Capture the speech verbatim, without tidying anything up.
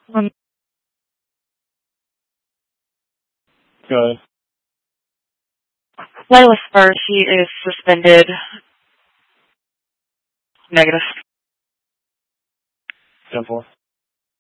Um, Good. Layla Spur, she is suspended. Negative. Simple.